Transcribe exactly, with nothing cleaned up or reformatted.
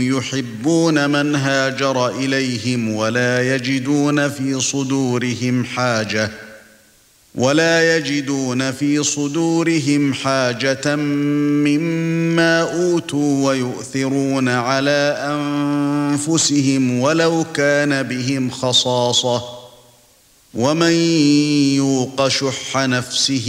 يحبون من هاجر إليهم ولا يجدون في صدورهم حاجة ولا يجدون في صدورهم حاجة مما أوتوا ويؤثرون على أنفسهم ولو كان بهم خصاصة ومن يوق شح نفسه